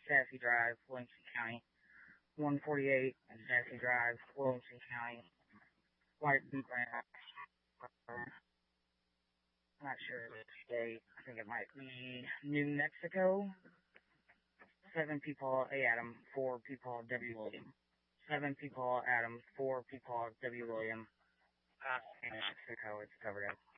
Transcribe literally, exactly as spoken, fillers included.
Sassy Drive, Williamson County. one forty-eight Sassy Drive, Williamson County. White boot rack. I'm not sure which state. I think it might be New Mexico. Seven people A. Adam, four people W. William. Seven people Adam, four people W. William. Uh, New Mexico, it's covered up.